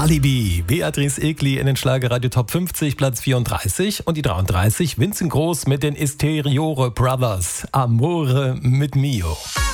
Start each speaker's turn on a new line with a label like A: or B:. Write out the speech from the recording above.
A: Alibi, Beatrice Egli in den Schlagerradio Top 50, Platz 34 und die 33, Vincent Groß mit den Esteriore Brothers, Amore mit Mio.